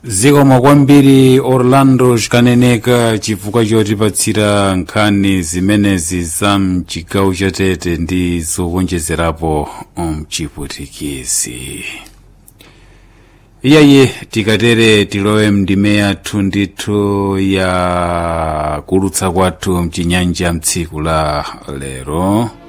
zikomo kwambiri Orlando Chikaneneka chifukwa chotipatsira nkhani zimenezi za mchigawo cha Tete ndi zokuonjezerapo mchiputikizi. Iyayi tikatere tilowe mndime yathu ndithu ya kulutsa kwathu mchinyanja mtsiku la lero.